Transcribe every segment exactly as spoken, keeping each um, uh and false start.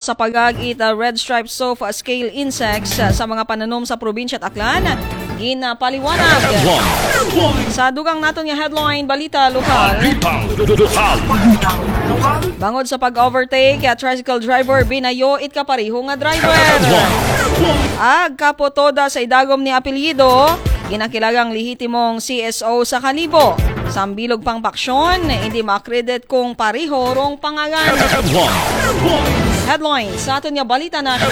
sa pag-ag ita red striped sofa scale insects sa mga pananom sa probinsya at Aklan. Ginapaliwanag. Sa dugang naton nga headline, balita lokal. Bangod sa pag-overtake, ya tricycle driver binayo it kapareho nga driver. Ag kapotoda sa idagom ni apelyido, ginakilagang lihitimong C S O sa Kalibo. Sambilog pang paksyon, hindi makredit kung pareho rong pangagan. Headline sa aton nga balita na.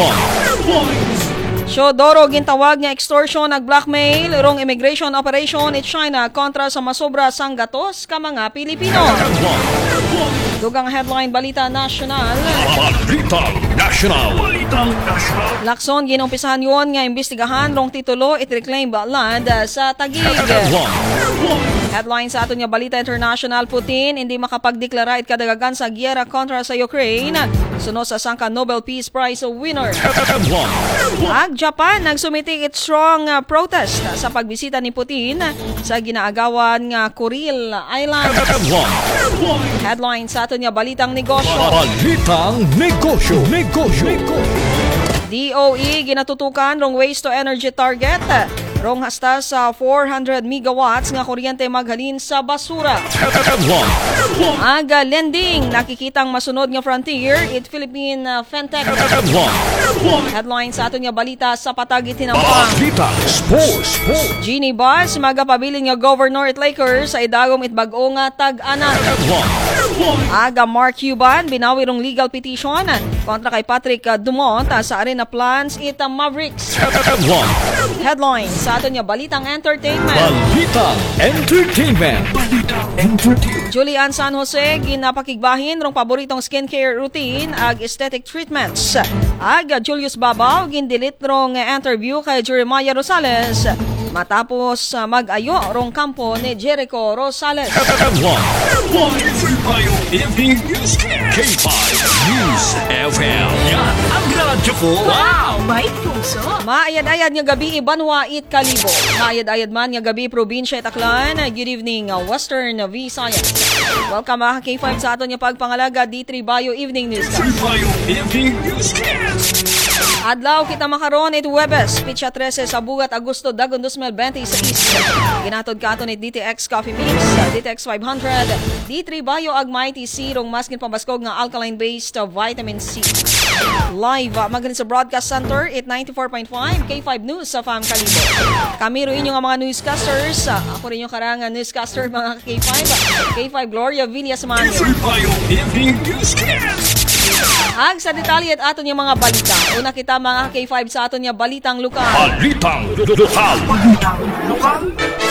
Shodoro gintawag nga extortion ag blackmail rong immigration operation in China kontra sa masobra sang gatos ka mga Pilipino. Dugang headline balita national. Balita national. Lakson ginumpisahan yon nga imbestigahan rong titulo it reclaim land sa Taguig. Headline sa aton nga balita international, Putin hindi makapagdeklara it kadagagan sa giyera kontra sa Ukraine. Sunod sa sangka Nobel Peace Prize winner. Ag Japan nagsumiti it strong uh, protest sa pagbisita ni Putin sa ginaagawan nga Kuril Island. Headline sa aton nga balitang negosyo. Balitang negosyo. Negosyo. D O E ginatutukan rong waste to energy target. Rong hasta sa four hundred megawatts nga kuryente maghalin sa basura. Aga lending nakikitang masunod nga frontier it Philippine uh, Fintech. Headline sa aton nga balita sa patag itinampang. Balita sports. Genie Bus magapabilin nga governor it Lakers sa idagom it bag-o nga tag-ana. Aga Mark Cuban binawi rong legal petition kontra kay Patrick Dumont sa Arena Plans it Mavericks. Headline sa aton nga balitang entertainment. Balita entertainment. Julian San Jose ginapakigbahin rong paboritong skincare routine ag aesthetic treatments. Ag Julius Babaw gindilit rong interview kay Jeremiah Rosales matapos uh, mag-ayo rong kampo ni Jericho Rosales. K five News F M. Yan ang radyo ko. Wow! May puso! Maayad-ayad nga gabi Banwa it Kalibo. Maayad-ayad man nga gabi probinsya it Aklan. Good evening uh, Western Visayas. Welcome mga K five sa aton nga pagpangalaga D three Bayo Evening News. Adlaw kita makaron it Webes, Pitsa thirteen sa bugat Agosto dagon twenty twenty-six. Ginatod ka aton it D T X Coffee Mix, D T X five hundred, D three Bio ag Mighty C rong maskin pambaskog nga alkaline-based vitamin C. Live magaling sa Broadcast Center it ninety-four point five K five News sa F A M Kalibo. Kami ro inyo nga mga newscasters. Ako rin yung karang newscaster mga K five. K five Gloria Villas Manyo. Ag sa detalye at aton yung mga balita. Una kita mga K five sa aton yung balitang lokal. Balitang lokal. Balitang lokal.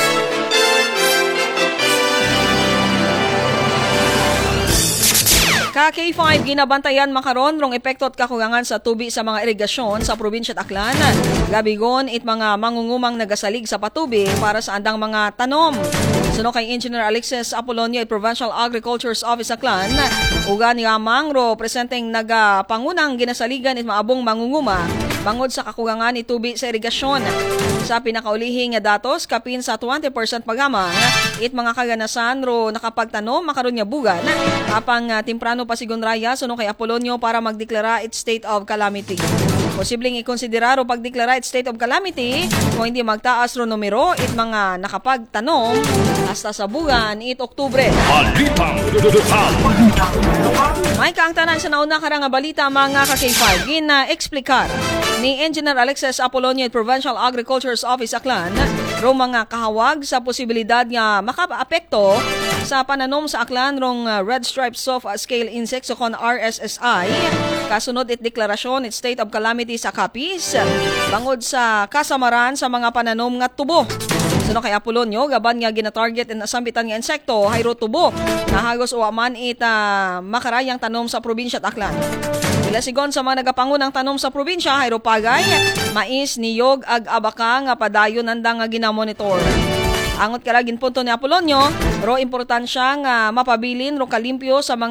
Ka K five ginabantayan makaron rong epekto at kakulangan sa tubi sa mga irigasyon sa probinsya at Aklan. Gabigon it mga mangungumang nagasalig sa patubig para sa andang mga tanom. Suno kay Engineer Alexis Apolonio at Provincial Agriculture's Office Aklan, uga ni Amangro presenteng nagapangunang ginasaligan it maabong mangunguma bangod sa kakulangan ni tubi sa irigasyon. Sa pinakaulihing nga datos kapin sa twenty percent pagamang it mga kaganasan ro nakapagtanom makaron nga bugan apang uh, timprano pasigon raya suno kay Apolonio para magdeklara it state of calamity. Posibleng ikonsidera ro pagdeklara it state of calamity kung hindi magtaas ro numero it mga nakapagtanom hasta sa bugan it Oktubre. Balitang lokal. May kaangtanan sa nauna karang nga balita mga ka K five gina-eksplikar ni Engineer Alexis Apolonio at Provincial Agriculture's Office Aklan ro mga kahawag sa posibilidad nga makaapekto sa pananom sa Aklan rong uh, red striped soft scale insects o kon R S S I kasunod it deklarasyon it state of calamity sa Capiz bangod sa kasamaran sa mga pananom nga tubo. Suno kay Apolonio gaban nga gina-target and nasambitan nga insekto hayro tubo nahagos o aman it uh, makarayang tanom sa probinsya at Aklan. Sila sigon sa mga nagapangunang tanom sa probinsya hayro pagay mais niyog ag abaka nga padayon nandang nga ginamonitor. Angot karagin punto ni Apolonio, ro importansya nga mapabilin ro kalimpyo sa mga